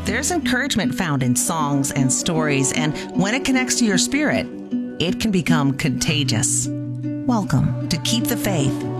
There's encouragement found in songs and stories, and when it connects to your spirit, it can become contagious. Welcome to Keep the Faith